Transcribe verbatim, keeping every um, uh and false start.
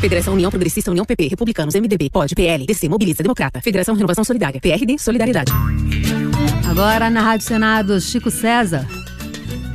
Federação União Progressista, União P P, Republicanos, M D B, P O D, P L, D C, Mobiliza, Democrata, Federação Renovação Solidária, P R D, Solidariedade. Agora na Rádio Senado, Chico César.